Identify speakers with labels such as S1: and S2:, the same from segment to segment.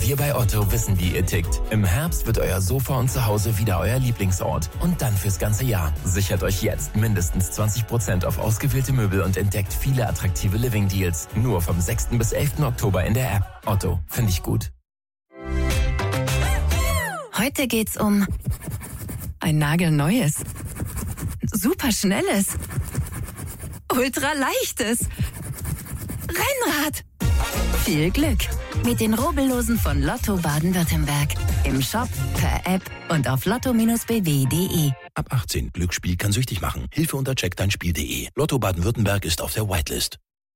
S1: Wir bei Otto wissen, wie ihr tickt. Im Herbst wird euer Sofa und Zuhause wieder euer Lieblingsort. Und dann fürs ganze Jahr. Sichert euch jetzt mindestens 20% auf ausgewählte Möbel und entdeckt viele attraktive Living-Deals. Nur vom 6. bis 11. Oktober in der App. Otto, finde ich gut.
S2: Heute geht's um ein nagelneues, superschnelles, ultraleichtes Rennrad. Viel Glück mit den Rubbellosen von Lotto Baden-Württemberg. Im Shop, per App und auf lotto-bw.de.
S3: Ab 18. Glücksspiel kann süchtig machen. Hilfe unter checkdeinspiel.de. Lotto Baden-Württemberg ist auf der Whitelist.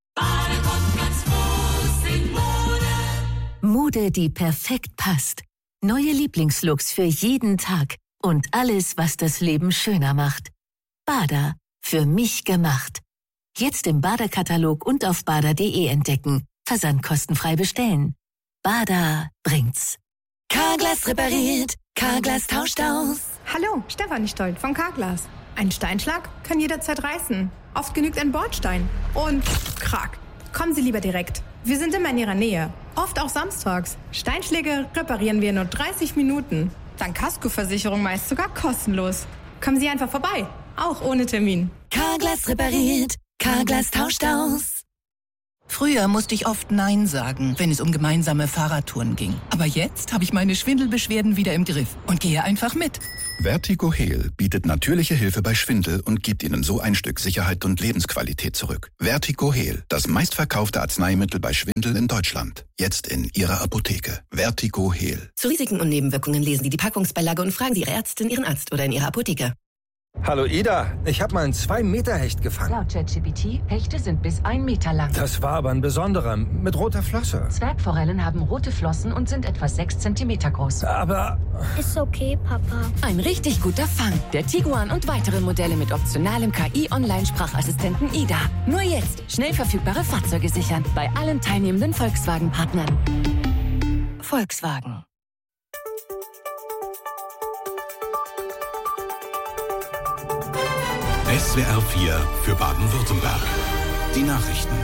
S2: Mode, die perfekt passt. Neue Lieblingslooks für jeden Tag. Und alles, was das Leben schöner macht. Bader. Für mich gemacht. Jetzt im Bader-Katalog und auf bader.de entdecken. Versand kostenfrei bestellen. Bader bringt's. Carglass repariert. Carglass tauscht aus.
S4: Hallo, Stefanie Stolt von Carglass. Ein Steinschlag kann jederzeit reißen. Oft genügt ein Bordstein. Und krack. Kommen Sie lieber direkt. Wir sind immer in Ihrer Nähe. Oft auch samstags. Steinschläge reparieren wir in nur 30 Minuten. Dank Kaskoversicherung meist sogar kostenlos. Kommen Sie einfach vorbei. Auch ohne Termin.
S2: Carglass repariert. Carglass tauscht aus.
S5: Früher musste ich oft Nein sagen, wenn es um gemeinsame Fahrradtouren ging. Aber jetzt habe ich meine Schwindelbeschwerden wieder im Griff und gehe einfach mit.
S6: Vertigo Heal bietet natürliche Hilfe bei Schwindel und gibt Ihnen so ein Stück Sicherheit und Lebensqualität zurück. Vertigo Heal, das meistverkaufte Arzneimittel bei Schwindel in Deutschland. Jetzt in Ihrer Apotheke. Vertigo Heal.
S7: Zu Risiken und Nebenwirkungen lesen Sie die Packungsbeilage und fragen Sie Ihre Ärztin, Ihren Arzt oder in Ihrer Apotheke.
S8: Hallo Ida, ich habe mal einen 2-Meter-Hecht gefangen.
S9: Laut ChatGPT, Hechte sind bis 1 Meter lang.
S8: Das war aber ein besonderer, mit roter Flosse.
S9: Zwergforellen haben rote Flossen und sind etwa 6 Zentimeter groß.
S8: Aber...
S10: Ist okay, Papa.
S2: Ein richtig guter Fang. Der Tiguan und weitere Modelle mit optionalem KI-Online-Sprachassistenten Ida. Nur jetzt schnell verfügbare Fahrzeuge sichern. Bei allen teilnehmenden Volkswagen-Partnern. Volkswagen.
S3: SWR 4 für Baden-Württemberg. Die Nachrichten.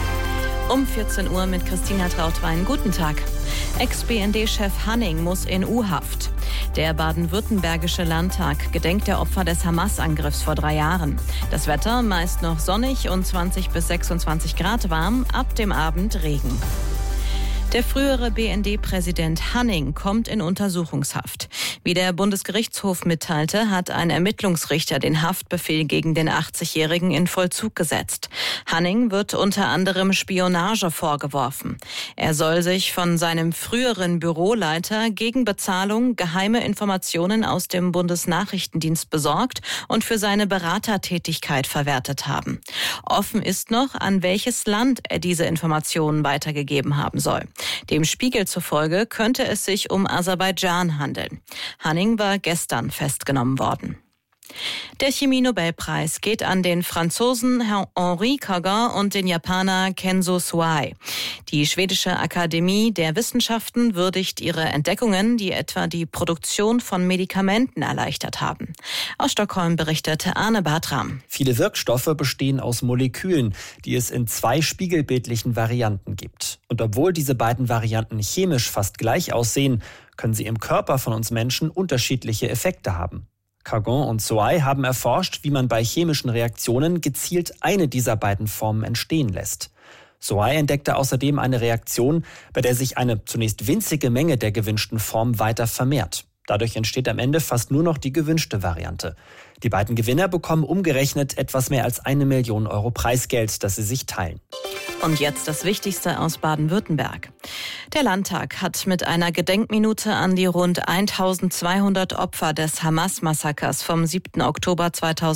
S11: Um 14 Uhr mit Christina Trautwein. Guten Tag. Ex-BND-Chef Hanning muss in U-Haft. Der baden-württembergische Landtag gedenkt der Opfer des Hamas-Angriffs vor 3 Jahren. Das Wetter meist noch sonnig und 20 bis 26 Grad warm, ab dem Abend Regen. Der frühere BND-Präsident Hanning kommt in Untersuchungshaft. Wie der Bundesgerichtshof mitteilte, hat ein Ermittlungsrichter den Haftbefehl gegen den 80-Jährigen in Vollzug gesetzt. Hanning wird unter anderem Spionage vorgeworfen. Er soll sich von seinem früheren Büroleiter gegen Bezahlung geheime Informationen aus dem Bundesnachrichtendienst besorgt und für seine Beratertätigkeit verwertet haben. Offen ist noch, an welches Land er diese Informationen weitergegeben haben soll. Dem Spiegel zufolge könnte es sich um Aserbaidschan handeln. Hanning war gestern festgenommen worden. Der Chemie-Nobelpreis geht an den Franzosen Henri Cagin und den Japaner Kenzo Suai. Die schwedische Akademie der Wissenschaften würdigt ihre Entdeckungen, die etwa die Produktion von Medikamenten erleichtert haben. Aus Stockholm berichtete Arne Bartram.
S12: Viele Wirkstoffe bestehen aus Molekülen, die es in 2 spiegelbildlichen Varianten gibt. Und obwohl diese beiden Varianten chemisch fast gleich aussehen, können sie im Körper von uns Menschen unterschiedliche Effekte haben. Cagin und Suai haben erforscht, wie man bei chemischen Reaktionen gezielt eine dieser beiden Formen entstehen lässt. Suai entdeckte außerdem eine Reaktion, bei der sich eine zunächst winzige Menge der gewünschten Form weiter vermehrt. Dadurch entsteht am Ende fast nur noch die gewünschte Variante. Die beiden Gewinner bekommen umgerechnet etwas mehr als 1 Million Euro Preisgeld, das sie sich teilen.
S11: Und jetzt das Wichtigste aus Baden-Württemberg. Der Landtag hat mit einer Gedenkminute an die rund 1200 Opfer des Hamas-Massakers vom 7. Oktober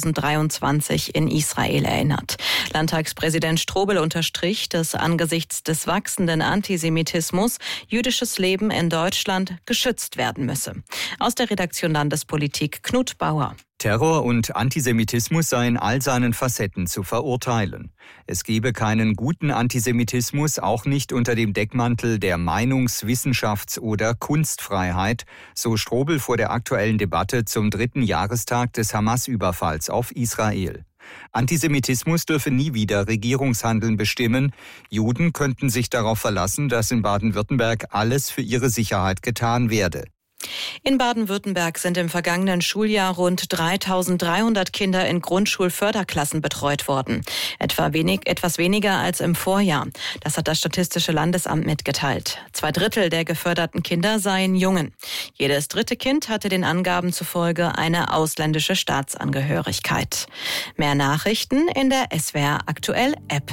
S11: 2023 in Israel erinnert. Landtagspräsident Strobel unterstrich, dass angesichts des wachsenden Antisemitismus jüdisches Leben in Deutschland geschützt werden müsse. Aus der Redaktion Landespolitik Knut Bauer.
S13: Terror und Antisemitismus sei in all seinen Facetten zu verurteilen. Es gebe keinen guten Antisemitismus, auch nicht unter dem Deckmantel der Meinungs-, Wissenschafts- oder Kunstfreiheit, so Strobel vor der aktuellen Debatte zum 3. Jahrestag des Hamas-Überfalls auf Israel. Antisemitismus dürfe nie wieder Regierungshandeln bestimmen. Juden könnten sich darauf verlassen, dass in Baden-Württemberg alles für ihre Sicherheit getan werde.
S11: In Baden-Württemberg sind im vergangenen Schuljahr rund 3.300 Kinder in Grundschulförderklassen betreut worden. Etwas weniger als im Vorjahr. Das hat das Statistische Landesamt mitgeteilt. 2/3 der geförderten Kinder seien Jungen. Jedes dritte Kind hatte den Angaben zufolge eine ausländische Staatsangehörigkeit. Mehr Nachrichten in der SWR Aktuell App.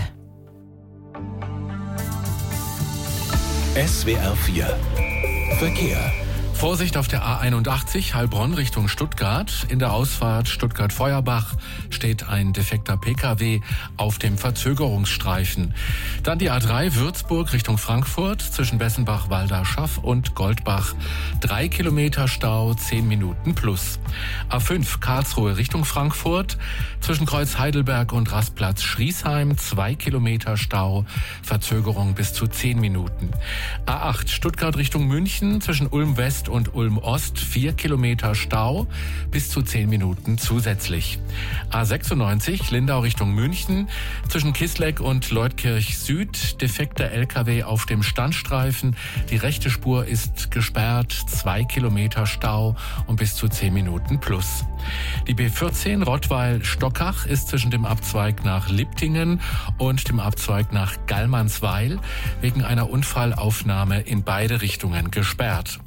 S3: SWR 4 Verkehr.
S14: Vorsicht auf der A81 Heilbronn Richtung Stuttgart. In der Ausfahrt Stuttgart-Feuerbach steht ein defekter Pkw auf dem Verzögerungsstreifen. Dann die A3 Würzburg Richtung Frankfurt zwischen Bessenbach, Walda-Schaff und Goldbach. 3 Kilometer Stau, 10 Minuten plus. A5 Karlsruhe Richtung Frankfurt zwischen Kreuz Heidelberg und Rastplatz Schriesheim. 2 Kilometer Stau, Verzögerung bis zu 10 Minuten. A8 Stuttgart Richtung München zwischen Ulm West und Ulm Ost 4 Kilometer Stau, bis zu 10 Minuten zusätzlich. A96 Lindau Richtung München zwischen Kisleck und Leutkirch Süd, defekter LKW auf dem Standstreifen. Die rechte Spur ist gesperrt, 2 Kilometer Stau und bis zu 10 Minuten plus. Die B14 Rottweil-Stockach ist zwischen dem Abzweig nach Liptingen und dem Abzweig nach Gallmannsweil wegen einer Unfallaufnahme in beide Richtungen gesperrt.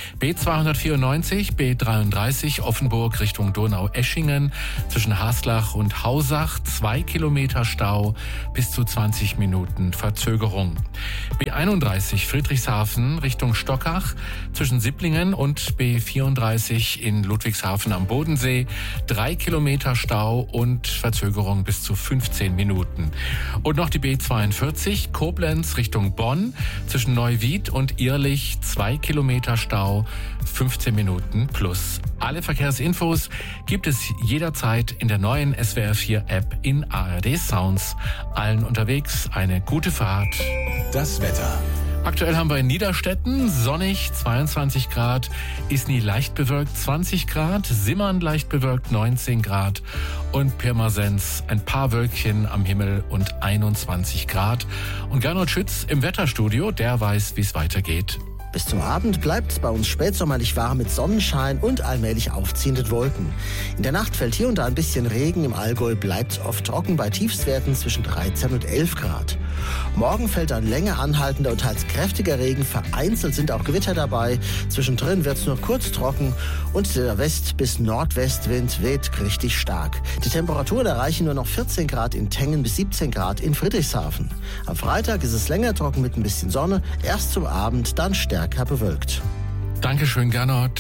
S14: B294, B33 Offenburg Richtung Donau-Eschingen zwischen Haslach und Hausach 2 Kilometer Stau, bis zu 20 Minuten Verzögerung. B31 Friedrichshafen Richtung Stockach zwischen Sipplingen und B34 in Ludwigshafen am Bodensee 3 Kilometer Stau und Verzögerung bis zu 15 Minuten. Und noch die B42 Koblenz Richtung Bonn zwischen Neuwied und Irlich 2 Kilometer Stau, 15 Minuten plus. Alle Verkehrsinfos gibt es jederzeit in der neuen SWR 4 App in ARD Sounds. Allen unterwegs eine gute Fahrt.
S3: Das Wetter.
S14: Aktuell haben wir in Niederstetten sonnig 22 Grad, Isny leicht bewölkt 20 Grad, Simmern leicht bewölkt 19 Grad und Pirmasens ein paar Wölkchen am Himmel und 21 Grad. Und Gernot Schütz im Wetterstudio, der weiß, wie es weitergeht.
S15: Bis zum Abend bleibt es bei uns spätsommerlich warm mit Sonnenschein und allmählich aufziehenden Wolken. In der Nacht fällt hier und da ein bisschen Regen. Im Allgäu bleibt es oft trocken bei Tiefstwerten zwischen 13 und 11 Grad. Morgen fällt ein länger anhaltender und teils kräftiger Regen. Vereinzelt sind auch Gewitter dabei. Zwischendrin wird es nur kurz trocken und der West- bis Nordwestwind weht richtig stark. Die Temperaturen erreichen nur noch 14 Grad in Tengen bis 17 Grad in Friedrichshafen. Am Freitag ist es länger trocken mit ein bisschen Sonne. Erst zum Abend, dann stärker bewölkt.
S14: Dankeschön, Gernot.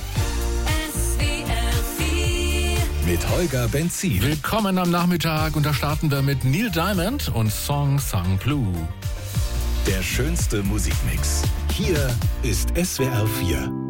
S3: Mit Holger Benzin.
S14: Willkommen am Nachmittag und da starten wir mit Neil Diamond und Song Sung Blue.
S3: Der schönste Musikmix. Hier ist SWR 4.